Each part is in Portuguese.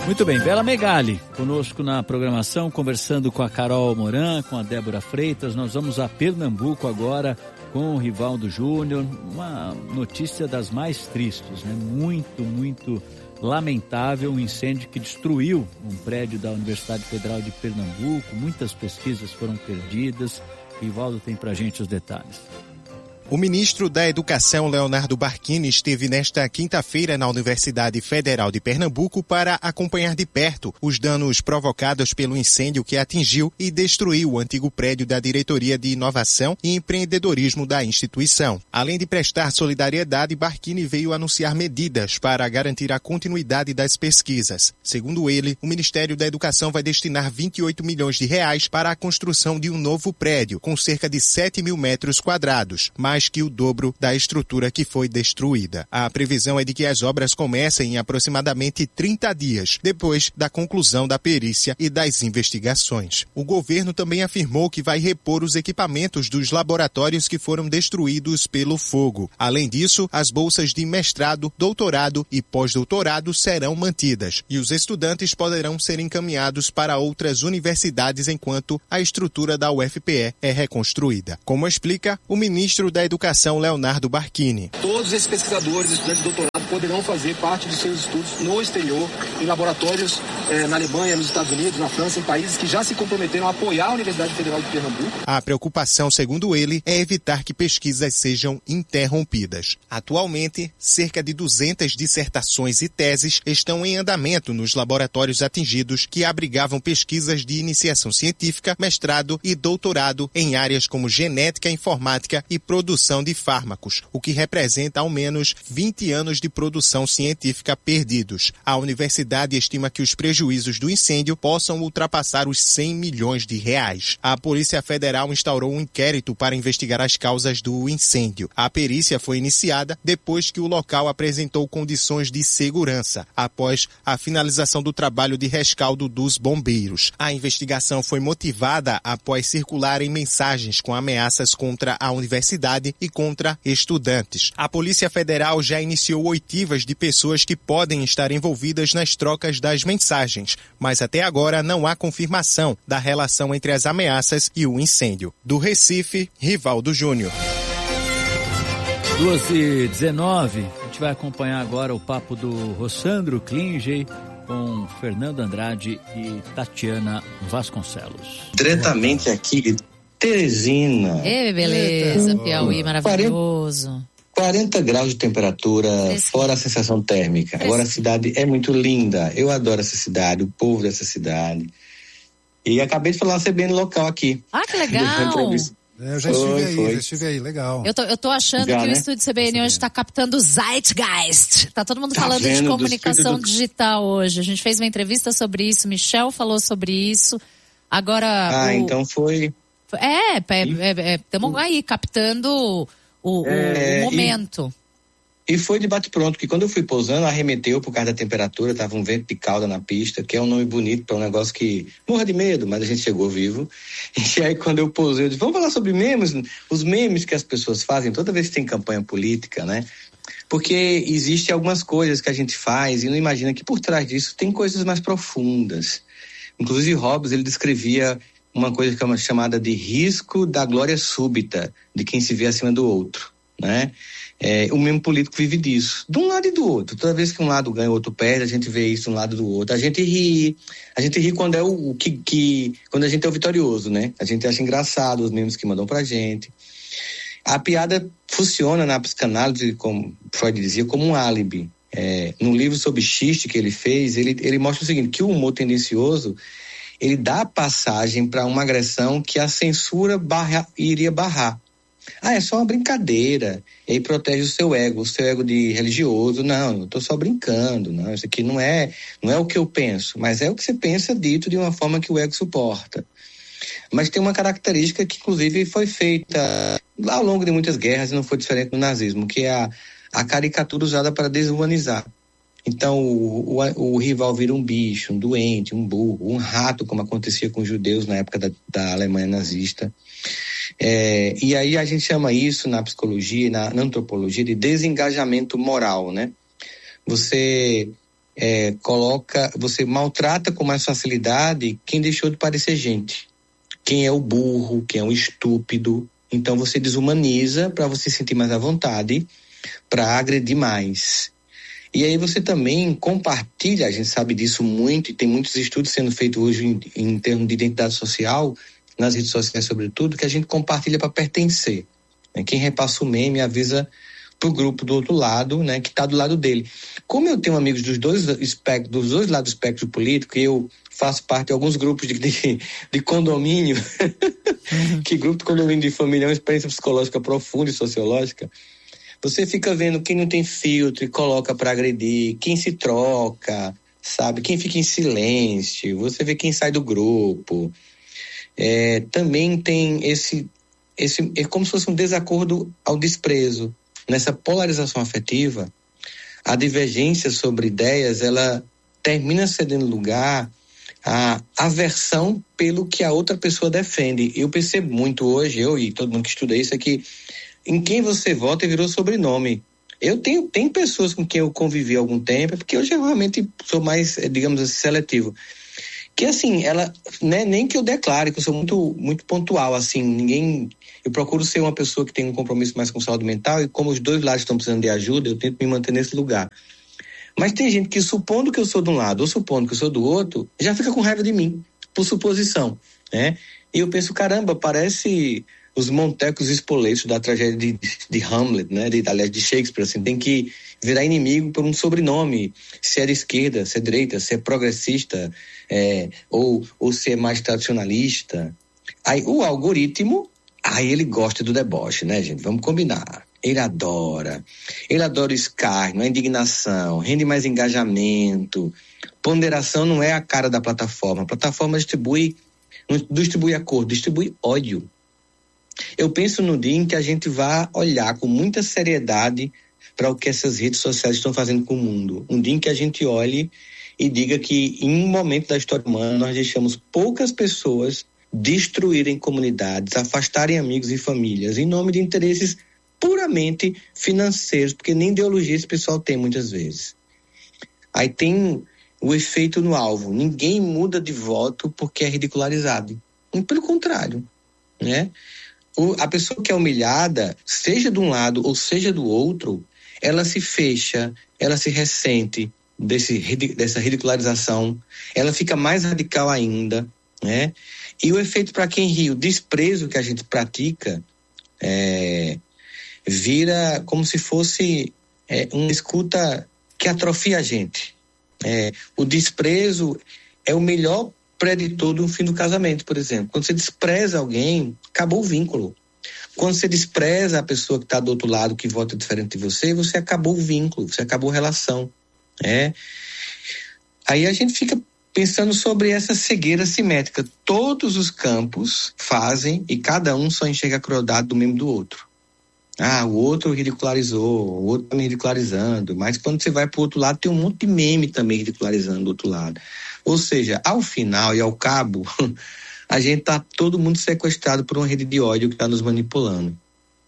Muito bem, Bela Megali, conosco na programação, conversando com a Carol Moran, com a Débora Freitas. Nós vamos a Pernambuco agora com o Rivaldo Júnior. Uma notícia das mais tristes, né? Muito lamentável, um incêndio que destruiu um prédio da Universidade Federal de Pernambuco. Muitas pesquisas foram perdidas. Rivaldo tem pra gente os detalhes. O ministro da Educação, Leonardo Barquini, esteve nesta quinta-feira na Universidade Federal de Pernambuco para acompanhar de perto os danos provocados pelo incêndio que atingiu e destruiu o antigo prédio da Diretoria de Inovação e Empreendedorismo da instituição. Além de prestar solidariedade, Barquini veio anunciar medidas para garantir a continuidade das pesquisas. Segundo ele, o Ministério da Educação vai destinar 28 milhões de reais para a construção de um novo prédio, com cerca de 7 mil metros quadrados, mais que o dobro da estrutura que foi destruída. A previsão é de que as obras comecem em aproximadamente 30 dias, depois da conclusão da perícia e das investigações. O governo também afirmou que vai repor os equipamentos dos laboratórios que foram destruídos pelo fogo. Além disso, as bolsas de mestrado, doutorado e pós-doutorado serão mantidas e os estudantes poderão ser encaminhados para outras universidades enquanto a estrutura da UFPE é reconstruída. Como explica o ministro da Educação, Leonardo Barquini. Todos esses pesquisadores, estudantes de doutorado, poderão fazer parte de seus estudos no exterior, em laboratórios na Alemanha, nos Estados Unidos, na França, em países que já se comprometeram a apoiar a Universidade Federal de Pernambuco. A preocupação, segundo ele, é evitar que pesquisas sejam interrompidas. Atualmente, cerca de 200 dissertações e teses estão em andamento nos laboratórios atingidos que abrigavam pesquisas de iniciação científica, mestrado e doutorado em áreas como genética, informática e produção de fármacos, o que representa ao menos 20 anos de produção científica perdidos. A universidade estima que os prejuízos do incêndio possam ultrapassar os 100 milhões de reais. A Polícia Federal instaurou um inquérito para investigar as causas do incêndio. A perícia foi iniciada depois que o local apresentou condições de segurança, após a finalização do trabalho de rescaldo dos bombeiros. A investigação foi motivada após circularem mensagens com ameaças contra a universidade e contra estudantes. A Polícia Federal já iniciou oitivas de pessoas que podem estar envolvidas nas trocas das mensagens, mas até agora não há confirmação da relação entre as ameaças e o incêndio. Do Recife, Rivaldo Júnior. 2h19, a gente vai acompanhar agora o papo do Rossandro Klinger com Fernando Andrade e Tatiana Vasconcelos. Diretamente aqui de Teresina. Beleza, Piauí, maravilhoso. 40 graus de temperatura, fora a sensação térmica. Agora a cidade é muito linda. Eu adoro essa cidade, o povo dessa cidade. E acabei de falar uma CBN local aqui. Ah, que legal! Eu já estive aí, legal. Eu tô achando que o estúdio CBN hoje está captando o Zeitgeist. Tá todo mundo falando de comunicação digital hoje. A gente fez uma entrevista sobre isso, Michel falou sobre isso. Agora... então foi... Estamos aí captando o momento. E foi de bate-pronto, que quando eu fui pousando, arremeteu por causa da temperatura, tava um vento de cauda na pista, que é um nome bonito para um negócio que morra de medo, mas a gente chegou vivo. E aí quando eu pousei, eu disse, vamos falar sobre memes, os memes que as pessoas fazem toda vez que tem campanha política, né? Porque existem algumas coisas que a gente faz e não imagina que por trás disso tem coisas mais profundas. Inclusive Hobbes, ele descrevia uma coisa que é chamada de risco da glória súbita, de quem se vê acima do outro, né? O mesmo político vive disso, de um lado e do outro. Toda vez que um lado ganha, o outro perde, a gente vê isso de um lado do outro. A gente ri quando é quando a gente é o vitorioso, né? A gente acha engraçado os memes que mandam pra gente. A piada funciona na psicanálise, como Freud dizia, como um álibi. No livro sobre xiste que ele fez, ele mostra o seguinte, que o humor tendencioso ele dá passagem para uma agressão que a censura iria barrar. É só uma brincadeira. E aí protege o seu ego de religioso. Não, eu tô só brincando. Não, isso aqui não é o que eu penso, mas é o que você pensa dito de uma forma que o ego suporta. Mas tem uma característica que, inclusive, foi feita ao longo de muitas guerras e não foi diferente no nazismo, que é a caricatura usada para desumanizar. Então, o rival vira um bicho, um doente, um burro, um rato, como acontecia com os judeus na época da Alemanha nazista. E aí a gente chama isso na psicologia e na antropologia de desengajamento moral, né? Você você maltrata com mais facilidade quem deixou de parecer gente. Quem é o burro, quem é o estúpido. Então você desumaniza para você sentir mais à vontade, para agredir mais. E aí você também compartilha, a gente sabe disso muito, e tem muitos estudos sendo feitos hoje em termos de identidade social, nas redes sociais sobretudo, que a gente compartilha para pertencer. Quem repassa o meme avisa pro grupo do outro lado, né, que está do lado dele. Como eu tenho amigos dos dois lados do espectro político, e eu faço parte de alguns grupos de condomínio, que grupo de condomínio de família é uma experiência psicológica profunda e sociológica, você fica vendo quem não tem filtro e coloca para agredir, quem se troca, sabe, quem fica em silêncio, você vê quem sai do grupo. Também tem é como se fosse um desacordo ao desprezo. Nessa polarização afetiva, a divergência sobre ideias, ela termina cedendo lugar à aversão pelo que a outra pessoa defende. Eu percebo muito hoje, eu e todo mundo que estuda isso, é que em quem você vota virou sobrenome. Tem pessoas com quem eu convivi há algum tempo, porque eu geralmente sou mais, digamos assim, seletivo. Que assim, ela, né, nem que eu declare, que eu sou muito, muito pontual, assim, eu procuro ser uma pessoa que tem um compromisso mais com saúde mental, e como os dois lados estão precisando de ajuda, eu tento me manter nesse lugar. Mas tem gente que, supondo que eu sou de um lado ou supondo que eu sou do outro, já fica com raiva de mim, por suposição, né? E eu penso, caramba, parece os montecos espoletos da tragédia de Hamlet, né? Aliás, de Shakespeare, assim, tem que virar inimigo por um sobrenome, se é de esquerda, se é direita, se é progressista, ou se é mais tradicionalista. Aí o algoritmo, ele gosta do deboche, né, gente? Vamos combinar. Ele adora o escárnio, a indignação, rende mais engajamento. Ponderação não é a cara da plataforma. A plataforma não distribui acordo, distribui ódio. Eu penso no dia em que a gente vai olhar com muita seriedade para o que essas redes sociais estão fazendo com o mundo. Um dia em que a gente olhe e diga que em um momento da história humana nós deixamos poucas pessoas destruírem comunidades, afastarem amigos e famílias em nome de interesses puramente financeiros, porque nem ideologia esse pessoal tem muitas vezes. Aí tem o efeito no alvo. Ninguém muda de voto porque é ridicularizado. Pelo contrário, né? A pessoa que é humilhada, seja de um lado ou seja do outro, ela se fecha, ela se ressente dessa ridicularização, ela fica mais radical ainda, né? E o efeito para quem ri, o desprezo que a gente pratica, vira como se fosse uma escuta que atrofia a gente. O desprezo é o melhor preditor do fim do casamento, por exemplo. Quando você despreza alguém, acabou o vínculo. Quando você despreza a pessoa que está do outro lado, que vota diferente de você, você acabou o vínculo, você acabou a relação. Aí a gente fica pensando sobre essa cegueira simétrica. Todos os campos fazem e cada um só enxerga a crueldade do mesmo do outro. O outro ridicularizou, o outro está me ridicularizando, mas quando você vai para o outro lado tem um monte de meme também ridicularizando do outro lado. Ou seja, ao final e ao cabo, a gente está todo mundo sequestrado por uma rede de ódio que está nos manipulando.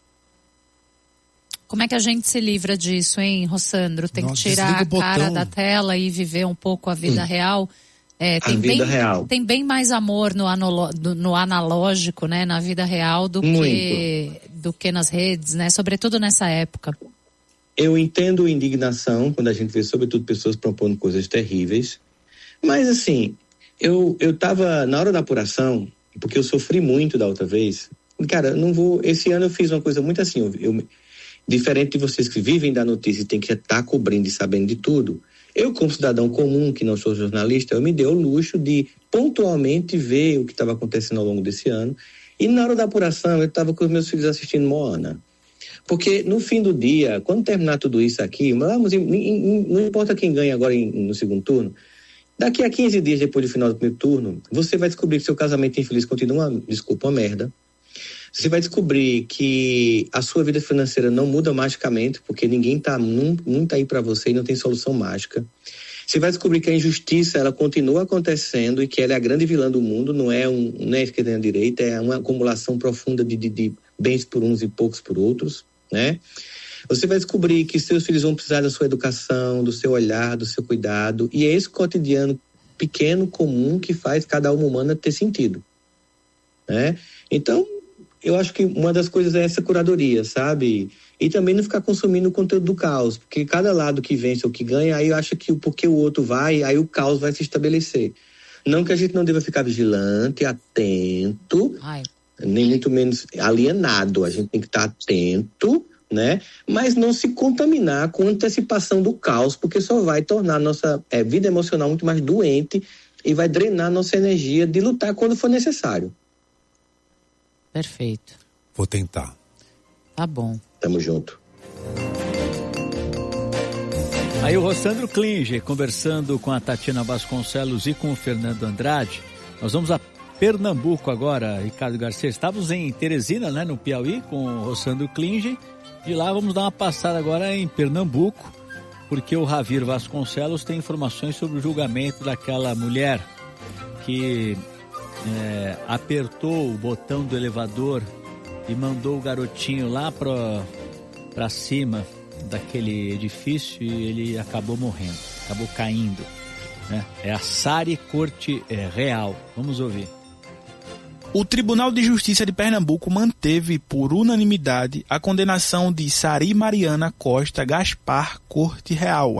Como é que a gente se livra disso, hein, Rossandro? Tem que tirar a cara da tela e viver um pouco a vida real? Tem bem mais amor no analógico, né, na vida real do que nas redes, né, sobretudo nessa época. Eu entendo indignação quando a gente vê sobretudo pessoas propondo coisas terríveis, mas assim, eu tava na hora da apuração, porque eu sofri muito da outra vez, cara, esse ano eu fiz uma coisa muito assim, diferente de vocês que vivem da notícia e tem que estar cobrindo e sabendo de tudo, eu, como cidadão comum, que não sou jornalista, eu me dei o luxo de pontualmente ver o que estava acontecendo ao longo desse ano. E na hora da apuração, eu estava com os meus filhos assistindo Moana. Porque no fim do dia, quando terminar tudo isso aqui, não importa quem ganha agora no segundo turno, daqui a 15 dias depois do final do primeiro turno, você vai descobrir que seu casamento infeliz continua, uma merda. Você vai descobrir que a sua vida financeira não muda magicamente, porque ninguém tá aí para você e não tem solução mágica. Você vai descobrir que a injustiça, ela continua acontecendo e que ela é a grande vilã do mundo, não é a esquerda nem a direita, é uma acumulação profunda de bens por uns e poucos por outros, né? Você vai descobrir que seus filhos vão precisar da sua educação, do seu olhar, do seu cuidado, e é esse cotidiano pequeno, comum, que faz cada alma humana ter sentido, né? Então, eu acho que uma das coisas é essa curadoria, sabe? E também não ficar consumindo o conteúdo do caos, porque cada lado que vence ou que ganha, aí acha que porque o outro vai, aí o caos vai se estabelecer. Não que a gente não deva ficar vigilante, atento, nem muito menos alienado, a gente tem que estar atento, né? Mas não se contaminar com antecipação do caos, porque só vai tornar a nossa vida emocional muito mais doente e vai drenar nossa energia de lutar quando for necessário. Perfeito. Vou tentar. Tá bom. Tamo junto. Aí o Rossandro Klinger conversando com a Tatiana Vasconcelos e com o Fernando Andrade. Nós vamos a Pernambuco agora, Ricardo Garcia. Estávamos em Teresina, né, no Piauí, com o Rossandro Klinger. De lá vamos dar uma passada agora em Pernambuco, porque o Ravir Vasconcelos tem informações sobre o julgamento daquela mulher que apertou o botão do elevador e mandou o garotinho lá para cima daquele edifício e ele acabou morrendo, acabou caindo, né? É a Sari Corte Real. Vamos ouvir. O Tribunal de Justiça de Pernambuco manteve por unanimidade a condenação de Sari Mariana Costa Gaspar Corte Real,